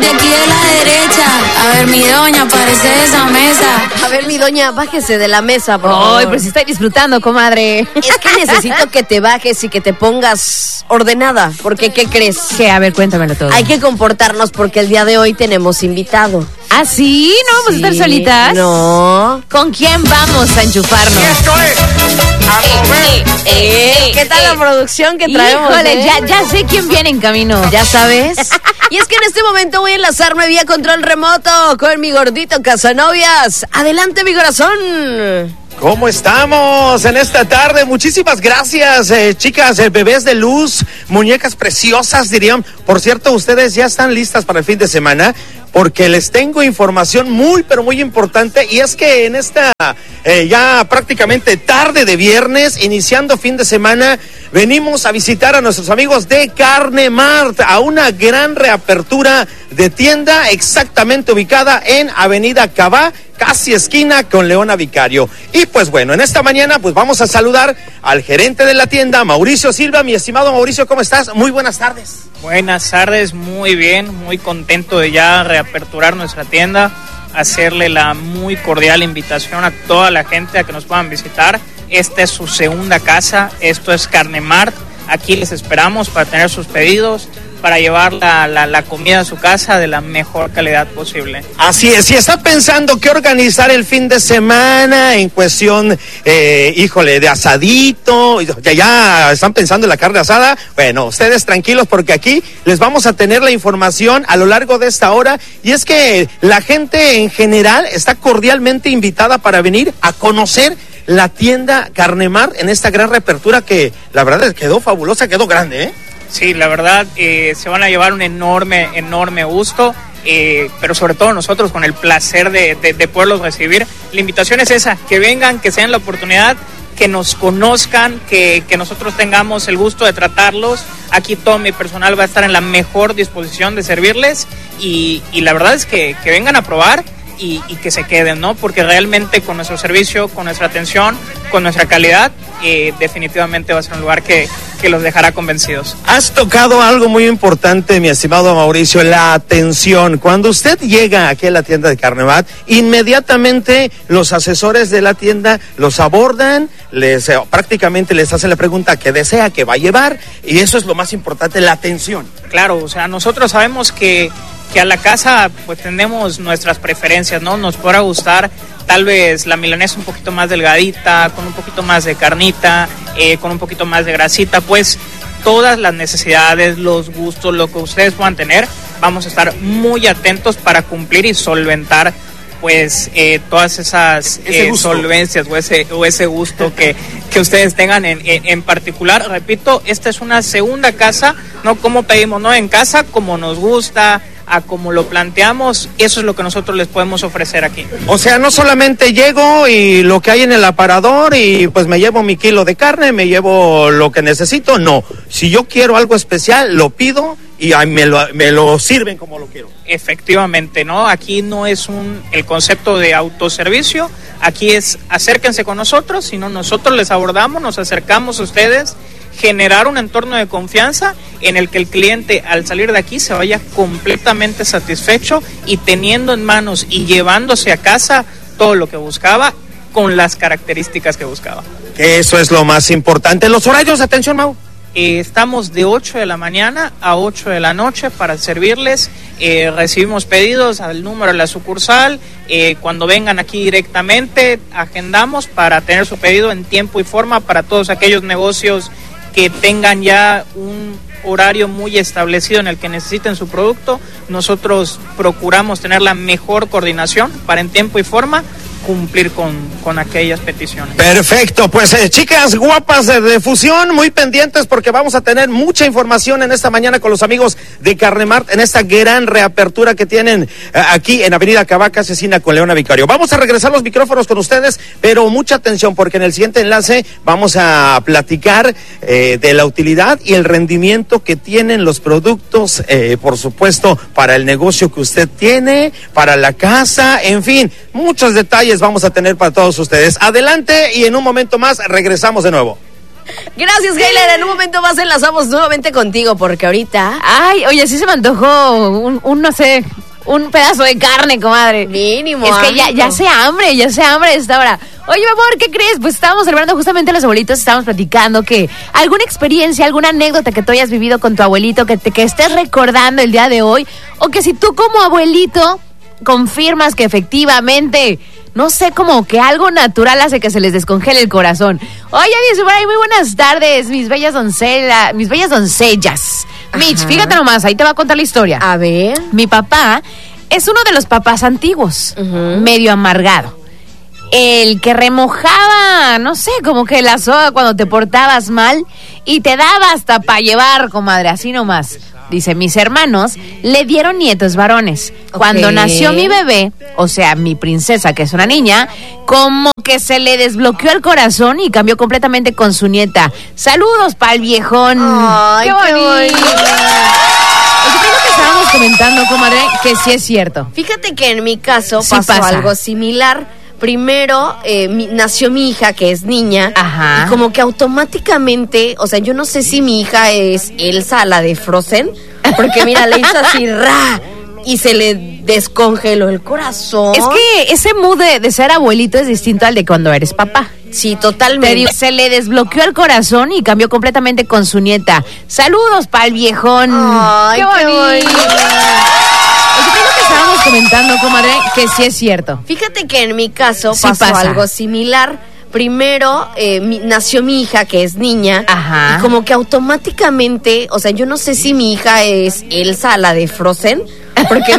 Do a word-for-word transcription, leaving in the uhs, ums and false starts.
aquí de la derecha. A ver, mi doña, parece de esa mesa. A ver, mi doña, bájese de la mesa, por favor. Ay, pero si estoy disfrutando, comadre. Es que necesito que te bajes y que te pongas ordenada, porque ¿qué crees? ¿Qué? A ver, cuéntamelo todo. Hay que comportarnos porque el día de hoy tenemos invitado. ¿Ah, sí? ¿No vamos Sí, a estar solitas? No. ¿Con quién vamos a enchufarnos? Esto es a mover. Eh, ¿Qué tal la producción que traemos? Híjole, eh? ya, ya sé quién viene en camino. ¿Ya sabes? Y es que en este momento voy a enlazarme vía control remoto con mi gordito Casanovias. Adelante, mi corazón. ¿Cómo estamos en esta tarde? Muchísimas gracias, eh, chicas, eh, bebés de luz, muñecas preciosas, dirían. Por cierto, ustedes ya están listas para el fin de semana, porque les tengo información muy, pero muy importante. Y es que en esta eh, ya prácticamente tarde de viernes, iniciando fin de semana, venimos a visitar a nuestros amigos de Carne Mart, a una gran reapertura de tienda exactamente ubicada en Avenida Cabá, casi esquina con Leona Vicario. Y pues bueno, en esta mañana pues vamos a saludar al gerente de la tienda, Mauricio Silva. Mi estimado Mauricio, ¿cómo estás? Muy buenas tardes. Buenas tardes, muy bien, muy contento de ya reaperturar nuestra tienda, hacerle la muy cordial invitación a toda la gente a que nos puedan visitar. Esta es su segunda casa, esto es Carne Mart. Aquí les esperamos para tener sus pedidos, para llevar la, la, la comida a su casa de la mejor calidad posible. Así es, si está pensando qué organizar el fin de semana en cuestión, eh, híjole, de asadito, ya, ya están pensando en la carne asada, bueno, ustedes tranquilos porque aquí les vamos a tener la información a lo largo de esta hora, y es que la gente en general está cordialmente invitada para venir a conocer la tienda Carne Mart en esta gran reapertura que la verdad quedó fabulosa, quedó grande, ¿eh? Sí, la verdad, eh, se van a llevar un enorme, enorme gusto, eh, pero sobre todo nosotros con el placer de, de, de poderlos recibir. La invitación es esa, que vengan, que se den la oportunidad, que nos conozcan, que, que nosotros tengamos el gusto de tratarlos. Aquí todo mi personal va a estar en la mejor disposición de servirles, y, y la verdad es que, que vengan a probar. Y, y que se queden, ¿no? Porque realmente con nuestro servicio, con nuestra atención, con nuestra calidad, eh, definitivamente va a ser un lugar que, que los dejará convencidos. Has tocado algo muy importante, mi estimado Mauricio, la atención. Cuando usted llega aquí a la tienda de Carne Mart, inmediatamente los asesores de la tienda los abordan, les eh, prácticamente les hacen la pregunta que desea, que va a llevar, y eso es lo más importante, la atención. Claro, o sea, nosotros sabemos que que a la casa pues tenemos nuestras preferencias, ¿no? Nos podrá gustar tal vez la milanesa un poquito más delgadita, con un poquito más de carnita, eh, con un poquito más de grasita, pues todas las necesidades, los gustos, lo que ustedes puedan tener, vamos a estar muy atentos para cumplir y solventar pues eh, todas esas eh, solvencias o ese, o ese gusto que, que ustedes tengan en, en, en particular. Repito, esta es una segunda casa, no como pedimos, no en casa, como nos gusta, a como lo planteamos, eso es lo que nosotros les podemos ofrecer aquí. O sea, no solamente llego y lo que hay en el aparador y pues me llevo mi kilo de carne, me llevo lo que necesito, no. Si yo quiero algo especial, lo pido y me lo, me lo sirven como lo quiero. Efectivamente, ¿no? Aquí no es un el concepto de autoservicio, aquí es acérquense con nosotros, sino nosotros les abordamos, nos acercamos a ustedes, generar un entorno de confianza en el que el cliente al salir de aquí se vaya completamente satisfecho y teniendo en manos y llevándose a casa todo lo que buscaba con las características que buscaba. Eso es lo más importante. Los horarios de atención, Mau. Eh, estamos de ocho de la mañana a ocho de la noche para servirles. Eh, recibimos pedidos al número de la sucursal. Eh, cuando vengan aquí directamente, agendamos para tener su pedido en tiempo y forma para todos aquellos negocios que tengan ya un horario muy establecido en el que necesiten su producto. Nosotros procuramos tener la mejor coordinación para en tiempo y forma cumplir con, con aquellas peticiones. Perfecto, pues eh, chicas guapas de, de Fusión, muy pendientes porque vamos a tener mucha información en esta mañana con los amigos de Carne Mart en esta gran reapertura que tienen eh, aquí en Avenida Cavaca, Cecina con Leona Vicario. Vamos a regresar los micrófonos con ustedes, pero mucha atención porque en el siguiente enlace vamos a platicar eh, de la utilidad y el rendimiento que tienen los productos, eh, por supuesto, para el negocio que usted tiene, para la casa, en fin, muchos detalles vamos a tener para todos ustedes. Adelante y en un momento más regresamos de nuevo. Gracias, Gayler. En un momento más enlazamos nuevamente contigo, porque ahorita... Ay, oye, sí se me antojó un, un no sé, un pedazo de carne, comadre. Mínimo. Es que ya, ya sé hambre, ya sé hambre a esta hora. Oye, mi amor, ¿qué crees? Pues estábamos celebrando justamente a los abuelitos, estábamos platicando que alguna experiencia, alguna anécdota que tú hayas vivido con tu abuelito, que, te, que estés recordando el día de hoy, o que si tú como abuelito confirmas que efectivamente, no sé, como que algo natural hace que se les descongele el corazón. Oye, dice por ahí, muy buenas tardes, mis bellas doncellas, mis bellas doncellas. Mitch, fíjate nomás, ahí te va a contar la historia. A ver. Mi papá es uno de los papás antiguos, uh-huh. medio amargado. El que remojaba, no sé, como que la soga cuando te portabas mal y te daba hasta para llevar, comadre, así nomás. Dice, mis hermanos le dieron nietos varones. Okay. Cuando nació mi bebé, o sea, mi princesa, que es una niña, como que se le desbloqueó el corazón y cambió completamente con su nieta. Saludos pa'l viejón. Ay, qué bonito. Qué bonito. Yo creo que estábamos comentando, comadre, que sí es cierto. Fíjate que en mi caso sí pasó pasa. algo similar. Primero eh, mi, nació mi hija, que es niña. Ajá. Y como que automáticamente, o sea, yo no sé si mi hija es Elsa, la de Frozen, porque mira, le hizo así, ra, y se le descongeló el corazón. Es que ese mood de, de ser abuelito es distinto al de cuando eres papá. Sí, totalmente. Digo, se le desbloqueó el corazón y cambió completamente con su nieta. Saludos pa'l viejón. Ay, qué bonito. Qué bonito. Yo creo que estábamos comentando, comadre, que sí es cierto. Fíjate que en mi caso sí pasó pasa. algo similar. Primero eh, mi, nació mi hija, que es niña. Ajá. Y como que automáticamente, o sea, yo no sé si mi hija es Elsa, la de Frozen, porque